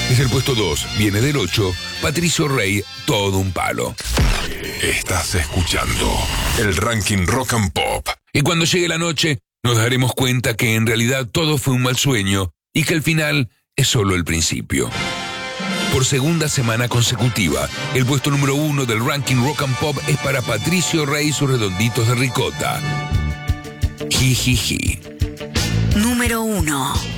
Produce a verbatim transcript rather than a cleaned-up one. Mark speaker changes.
Speaker 1: Desde el puesto dos, viene del ocho, Patricio Rey, Todo un palo.
Speaker 2: Estás escuchando el ranking Rock and Pop.
Speaker 1: Y cuando llegue la noche, nos daremos cuenta que en realidad todo fue un mal sueño y que al final es solo el principio. Por segunda semana consecutiva, el puesto número uno del ranking Rock and Pop es para Patricio Rey y sus redonditos de ricota. Jijiji.
Speaker 3: Número uno.